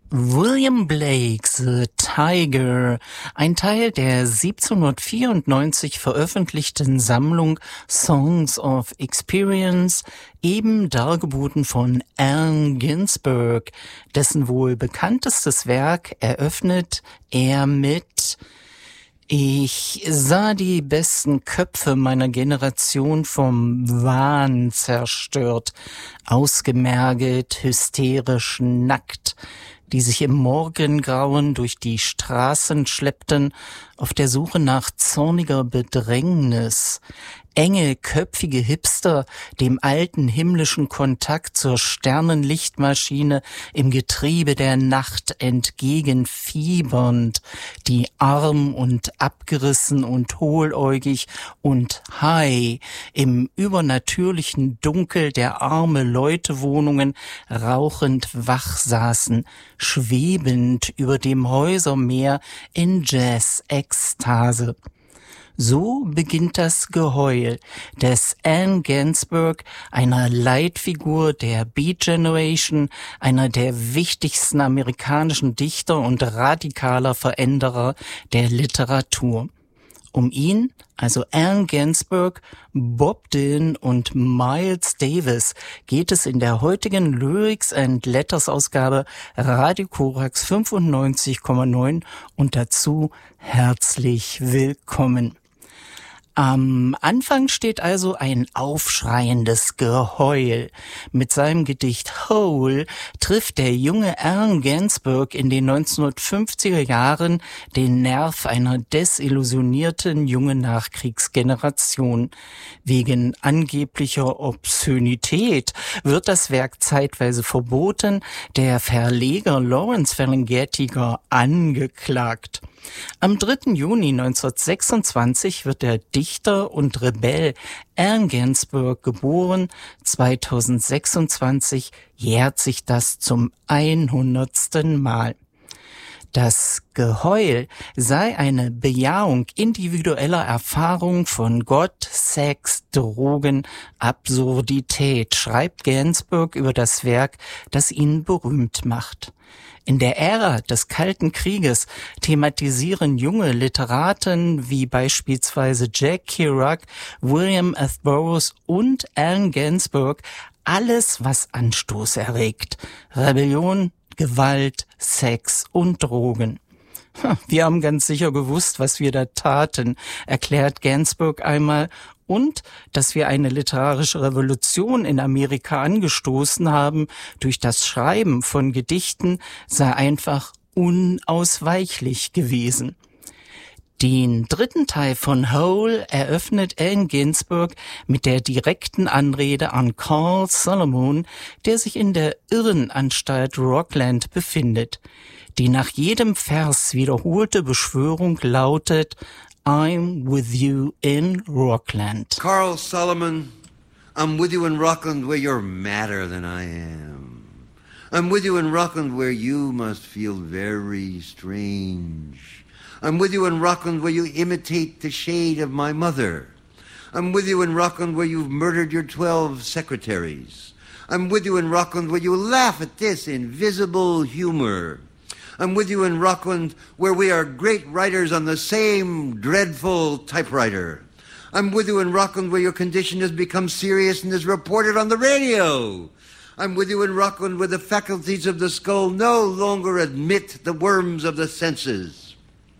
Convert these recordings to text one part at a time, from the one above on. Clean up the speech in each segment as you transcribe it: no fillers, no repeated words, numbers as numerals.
William Blake, The Tiger, ein Teil der 1794 veröffentlichten Sammlung Songs of Experience, eben dargeboten von Allen Ginsberg, dessen wohl bekanntestes Werk eröffnet er mit: Ich sah die besten Köpfe meiner Generation vom Wahn zerstört, ausgemergelt, hysterisch, nackt, die sich im Morgengrauen durch die Straßen schleppten, auf der Suche nach zorniger Bedrängnis. Enge, köpfige Hipster, dem alten himmlischen Kontakt zur Sternenlichtmaschine im Getriebe der Nacht entgegenfiebernd, die arm und abgerissen und hohläugig und high im übernatürlichen Dunkel der arme Leutewohnungen rauchend wach saßen, schwebend über dem Häusermeer in Jazz-Ekstase. So beginnt das Geheul des Allen Ginsberg, einer Leitfigur der Beat Generation, einer der wichtigsten amerikanischen Dichter und radikaler Veränderer der Literatur. Um ihn, also Allen Ginsberg, Bob Dylan und Miles Davis, geht es in der heutigen Lyrics and Letters Ausgabe Radio Korax 95,9 und dazu herzlich willkommen. Am Anfang steht also ein aufschreiendes Geheul. Mit seinem Gedicht Hole trifft der junge Allen Ginsberg in den 1950er Jahren den Nerv einer desillusionierten jungen Nachkriegsgeneration. Wegen angeblicher Obszönität wird das Werk zeitweise verboten, der Verleger Lawrence Ferlinghetti gar angeklagt. Am 3. Juni 1926 wird der Dichter und Rebell Allen Ginsberg geboren. 2026 jährt sich das zum 100. Mal. Das Geheul sei eine Bejahung individueller Erfahrung von Gott, Sex, Drogen, Absurdität, schreibt Ginsberg über das Werk, das ihn berühmt macht. In der Ära des Kalten Krieges thematisieren junge Literaten wie beispielsweise Jack Kerouac, William F. Burroughs und Allen Ginsberg alles, was Anstoß erregt: Rebellion, Gewalt, Sex und Drogen. Wir haben ganz sicher gewusst, was wir da taten, erklärt Ginsberg einmal, und dass wir eine literarische Revolution in Amerika angestoßen haben durch das Schreiben von Gedichten, sei einfach unausweichlich gewesen. Den dritten Teil von Hole eröffnet Allen Ginsberg mit der direkten Anrede an Carl Solomon, der sich in der Irrenanstalt Rockland befindet. Die nach jedem Vers wiederholte Beschwörung lautet: I'm with you in Rockland. Carl Solomon, I'm with you in Rockland where you're madder than I am. I'm with you in Rockland where you must feel very strange. I'm with you in Rockland where you imitate the shade of my mother. I'm with you in Rockland where you've murdered your 12 secretaries. I'm with you in Rockland where you laugh at this invisible humor. I'm with you in Rockland where we are great writers on the same dreadful typewriter. I'm with you in Rockland where your condition has become serious and is reported on the radio. I'm with you in Rockland where the faculties of the skull no longer admit the worms of the senses.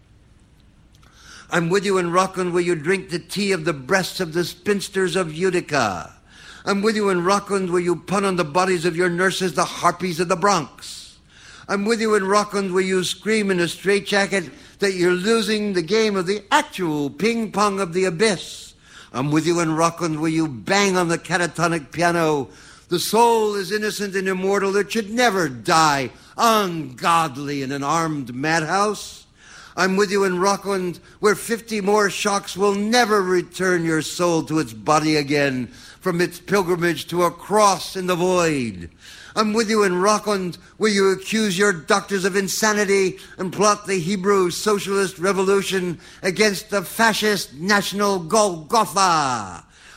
I'm with you in Rockland where you drink the tea of the breasts of the spinsters of Utica. I'm with you in Rockland where you pun on the bodies of your nurses, the harpies of the Bronx. I'm with you in Rockland where you scream in a straitjacket that you're losing the game of the actual ping-pong of the abyss. I'm with you in Rockland where you bang on the catatonic piano. The soul is innocent and immortal. It should never die ungodly in an armed madhouse. I'm with you in Rockland where 50 more shocks will never return your soul to its body again from its pilgrimage to a cross in the void. I'm with you in Rockland where you accuse your doctors of insanity and plot the Hebrew socialist revolution against the fascist national Golgotha.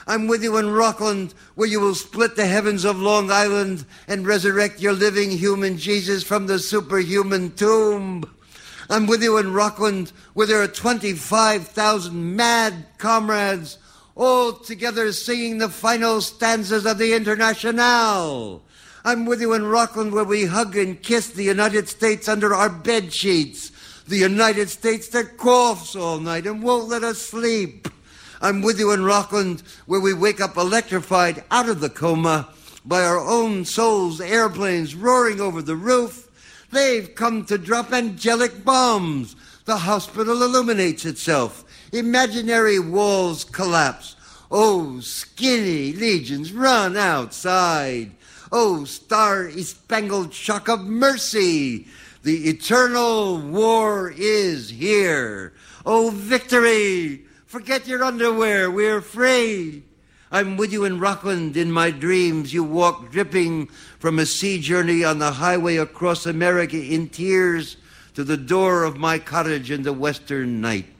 I'm with you in Rockland, where you will split the heavens of Long Island and resurrect your living human Jesus from the superhuman tomb. I'm with you in Rockland, where there are 25,000 mad comrades, all together singing the final stanzas of the Internationale. I'm with you in Rockland, where we hug and kiss the United States under our bed sheets, the United States that coughs all night and won't let us sleep. I'm with you in Rockland, where we wake up electrified out of the coma by our own souls' airplanes roaring over the roof. They've come to drop angelic bombs. The hospital illuminates itself. Imaginary walls collapse. Oh, skinny legions, run outside. Oh, star-spangled shock of mercy. The eternal war is here. Oh, victory. Forget your underwear. We're free. I'm with you in Rockland. In my dreams, you walk dripping from a sea journey on the highway across America in tears to the door of my cottage in the western night.